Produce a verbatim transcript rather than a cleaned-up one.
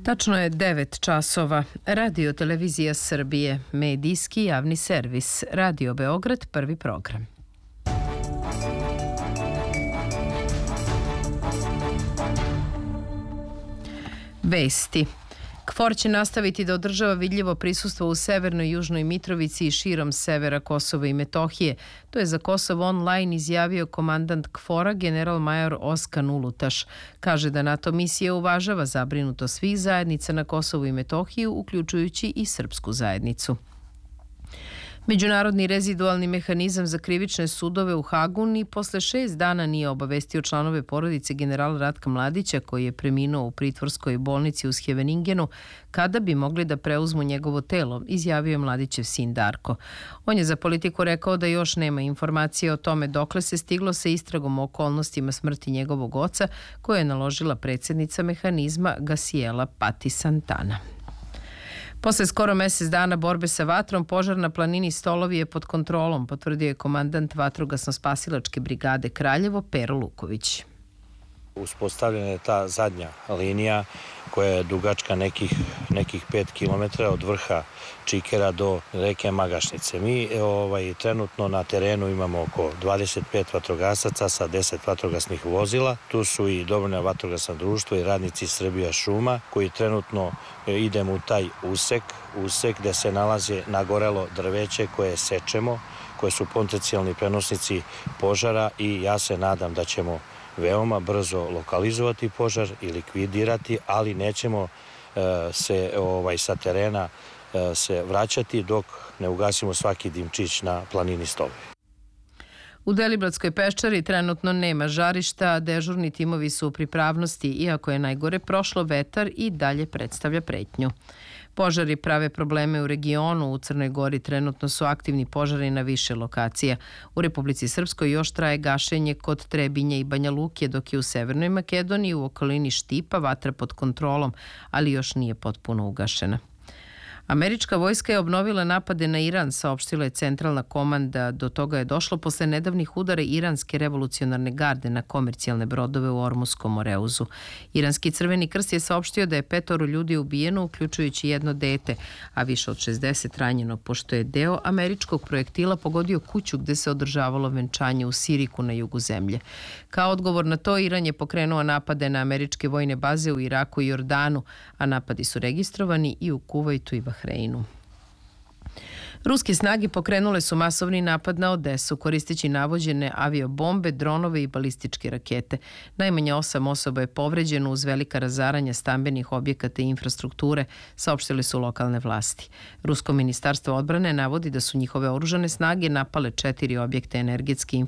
Tačno je devet časova. Radio Televizija Srbije, medijski javni servis, Radio Beograd, prvi program. Vesti. KFOR će nastaviti da održava vidljivo prisustvo u Severnoj i Južnoj Mitrovici i širom severa Kosova i Metohije. To je za Kosovo online izjavio komandant KFOR-a general major Oskan Ulutaš. Kaže da NATO misija uvažava zabrinuto svih zajednica na Kosovu i Metohiju, uključujući i srpsku zajednicu. Međunarodni rezidualni mehanizam za krivične sudove u Hagu ni posle šest dana nije obavestio članove porodice generala Ratka Mladića, koji je preminuo u pritvorskoj bolnici u Scheveningenu, kada bi mogli da preuzmu njegovo telo, izjavio je Mladićev sin Darko. On je za Politiku rekao da još nema informacije o tome dokle se stiglo sa istragom o okolnostima smrti njegovog oca, koje je naložila predsjednica mehanizma Gaciela Pati Santana. Posle skoro mesec dana borbe sa vatrom, požar na planini Stolovi je pod kontrolom, potvrdio je komandant Vatrogasno-spasilačke brigade Kraljevo Pero Luković. Uspostavljena je ta zadnja linija koja je dugačka nekih, nekih pet kilometara od vrha Čikera do reke Magašnice. Mi ovaj, trenutno na terenu imamo oko dvadeset pet vatrogasaca sa deset vatrogasnih vozila. Tu su i dobrovoljna vatrogasna društva i radnici Srbija šuma koji trenutno idemo u taj usek, usek gde se nalaze nagorelo drveće koje sečemo, koje su potencijalni prenosnici požara i ja se nadam da ćemo veoma brzo lokalizovati požar i likvidirati, ali nećemo e, se ovaj, sa terena e, se vraćati dok ne ugasimo svaki dimčić na planini Stolovi. U Deliblatskoj peščari trenutno nema žarišta, dežurni timovi su u pripravnosti, iako je najgore prošlo, vetar i dalje predstavlja pretnju. Požari prave probleme u regionu. U Crnoj Gori trenutno su aktivni požari na više lokacija. U Republici Srpskoj još traje gašenje kod Trebinja i Banja Luke, dok je u Severnoj Makedoniji u okolini Štipa vatra pod kontrolom, ali još nije potpuno ugašena. Američka vojska je obnovila napade na Iran, saopštila je centralna komanda. Do toga je došlo posle nedavnih udara iranske revolucionarne garde na komercijalne brodove u Ormuskom Moreuzu. Iranski Crveni krst je saopštio da je petoro ljudi ubijeno, uključujući jedno dete, a više od šezdeset ranjeno, pošto je deo američkog projektila pogodio kuću gde se održavalo venčanje u Siriku na jugu zemlje. Kao odgovor na to, Iran je pokrenuo napade na američke vojne baze u Iraku i Jordanu, a napadi su registrovani i u Kuvajtu i Bahreinu. Ruske snage pokrenule su masovni napad na Odesu, koristeći navođene aviobombe, dronove i balističke rakete. Najmanje osam osoba je povređeno uz velika razaranja stambenih objekata i infrastrukture, saopštile su lokalne vlasti. Rusko ministarstvo odbrane navodi da su njihove oružane snage napale četiri objekta energetske infrastrukture